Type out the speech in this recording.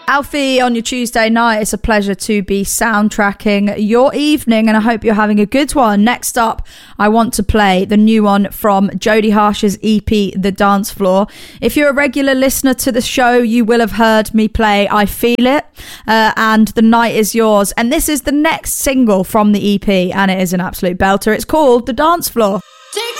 Alfie, on your Tuesday night, it's a pleasure to be soundtracking your evening, and I hope you're having a good one. Next up, I want to play the new one from Jodie Harsh's EP, The Dance Floor. If you're a regular listener to the show, you will have heard me play I Feel It and The Night Is Yours, and this is the next single from the EP, and it is an absolute belter. It's called The Dance Floor.